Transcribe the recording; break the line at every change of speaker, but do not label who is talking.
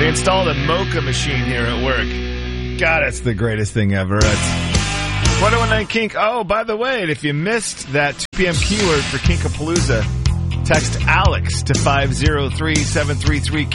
They installed a mocha machine here at work. God, it's the greatest thing ever. It's 1019 Kink. Oh, by the way, if you missed that 2 p.m. keyword for Kinkapalooza, text Alex to 503-733